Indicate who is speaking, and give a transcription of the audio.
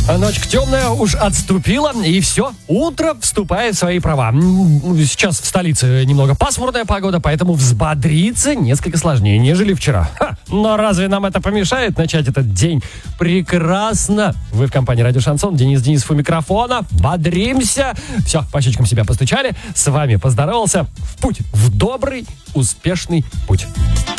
Speaker 1: Ночка темная уж отступила, и все, утро вступает в свои права. Сейчас в столице немного пасмурная погода, поэтому взбодриться несколько сложнее, нежели вчера. Но разве нам это помешает начать этот день прекрасно? Вы в компании «Радио Шансон», Денис Денисов у микрофона. Бодримся. Все, по щечкам себя постучали. С вами поздоровался. В путь, в добрый, успешный путь.